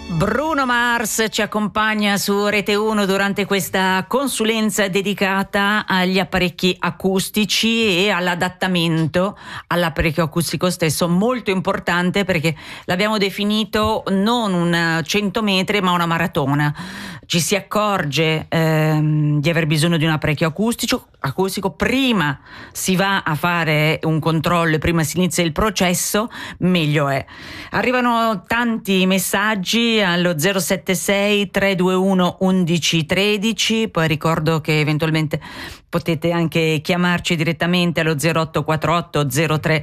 Bruno Mars ci accompagna su Rete 1 durante questa consulenza dedicata agli apparecchi acustici e all'adattamento all'apparecchio acustico stesso, molto importante perché l'abbiamo definito non un 100 metri ma una maratona. Ci si accorge di aver bisogno di un apparecchio acustico, prima si va a fare un controllo e prima si inizia il processo, meglio è. Arrivano tanti messaggi allo 076 321 1113, poi ricordo che eventualmente potete anche chiamarci direttamente allo 0848 03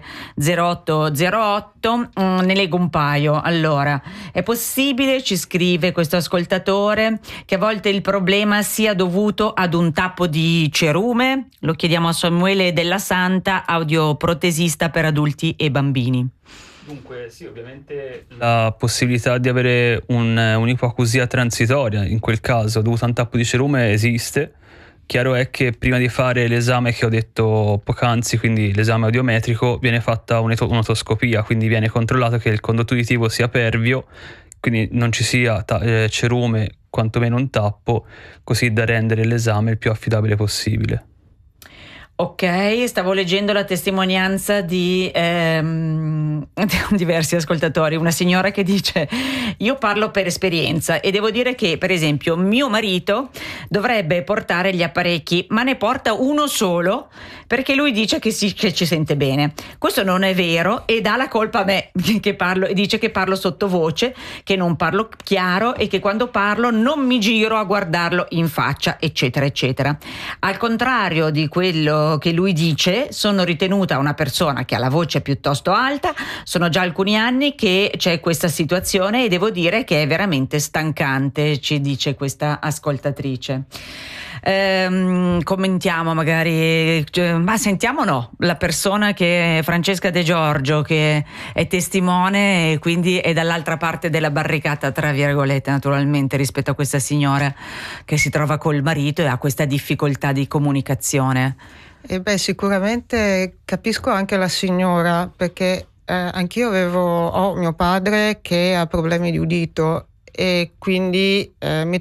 0808. Ne leggo un paio. Allora, è possibile, ci scrive questo ascoltatore, che a volte il problema sia dovuto ad un tappo di cerume? Lo chiediamo a Samuele Della Santa, audioprotesista per adulti e bambini. Dunque sì, ovviamente la possibilità di avere un'ipoacusia transitoria in quel caso dovuta a un tappo di cerume esiste. Chiaro è che prima di fare l'esame che ho detto poc'anzi, quindi l'esame audiometrico, viene fatta un'otoscopia, quindi viene controllato che il condotto uditivo sia pervio, quindi non ci sia cerume, quantomeno un tappo, così da rendere l'esame il più affidabile possibile. Ok, stavo leggendo la testimonianza di diversi ascoltatori. Una signora che dice: io parlo per esperienza e devo dire che, per esempio, mio marito dovrebbe portare gli apparecchi, ma ne porta uno solo perché lui dice che ci sente bene. Questo non è vero e dà la colpa a me che parlo, e dice che parlo sottovoce, che non parlo chiaro e che quando parlo non mi giro a guardarlo in faccia, eccetera eccetera. Al contrario di quello che lui dice, sono ritenuta una persona che ha la voce piuttosto alta, sono già alcuni anni che c'è questa situazione e devo dire che è veramente stancante, ci dice questa ascoltatrice. Commentiamo magari, ma sentiamo la persona che è Francesca De Giorgio, che è testimone e quindi è dall'altra parte della barricata, tra virgolette, naturalmente, rispetto a questa signora che si trova col marito e ha questa difficoltà di comunicazione. Sicuramente capisco anche la signora, perché anch'io ho mio padre che ha problemi di udito e quindi mi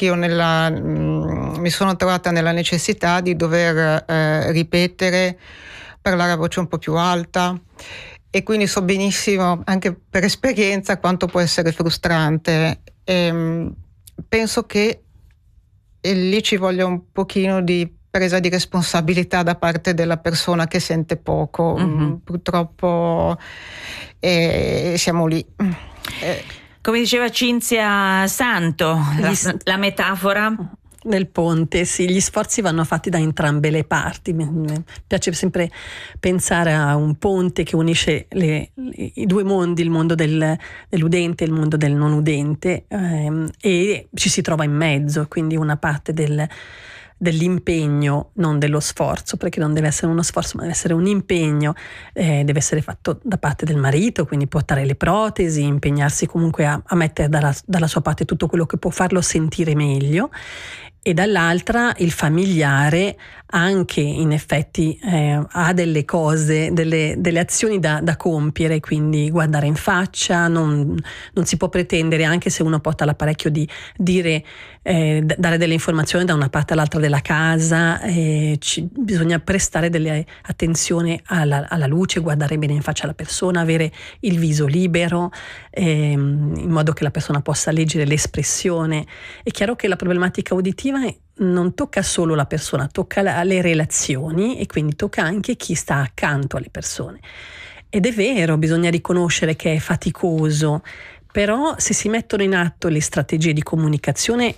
sono trovata nella necessità di dover ripetere, parlare a voce un po' più alta, e quindi so benissimo anche per esperienza quanto può essere frustrante. Penso che lì ci voglia un pochino di presa di responsabilità da parte della persona che sente poco. Purtroppo siamo lì. Come diceva Cinzia Santo, la metafora nel ponte, sì, gli sforzi vanno fatti da entrambe le parti. Mi piace sempre pensare a un ponte che unisce i due mondi, il mondo dell'udente e il mondo del non udente, e ci si trova in mezzo, quindi una parte dell'impegno, non dello sforzo, perché non deve essere uno sforzo ma deve essere un impegno, deve essere fatto da parte del marito, quindi portare le protesi, impegnarsi comunque a mettere dalla sua parte tutto quello che può farlo sentire meglio, e dall'altra il familiare anche in effetti ha delle cose, delle azioni da compiere, quindi guardare in faccia, non si può pretendere, anche se uno porta l'apparecchio, di dare delle informazioni da una parte all'altra della casa. Bisogna prestare delle attenzione alla luce, guardare bene in faccia alla persona, avere il viso libero, in modo che la persona possa leggere l'espressione. È chiaro che la problematica uditiva non tocca solo la persona, tocca le relazioni e quindi tocca anche chi sta accanto alle persone. Ed è vero, bisogna riconoscere che è faticoso, però se si mettono in atto le strategie di comunicazione